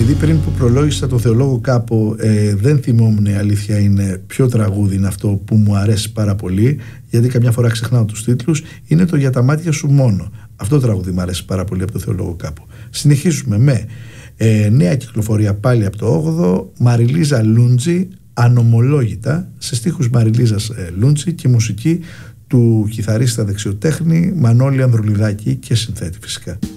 επειδή πριν που προλόγησα το Θεολόγο Κάπο δεν θυμόμουν, η αλήθεια είναι, ποιο τραγούδι είναι αυτό που μου αρέσει πάρα πολύ, γιατί καμιά φορά ξεχνάω τους τίτλους, είναι το «Για τα μάτια σου μόνο». Αυτό το τραγούδι μου αρέσει πάρα πολύ από το Θεολόγο Κάπο. Συνεχίζουμε με νέα κυκλοφορία πάλι από το 8ο, Μαριλίζα Λούντζη, «Ανομολόγητα», σε στίχους Μαριλίζας Λούντζη και μουσική του κιθαρίστα δεξιοτέχνη Μανώλη Ανδρουλιδάκη και συνθέτη φυσικά.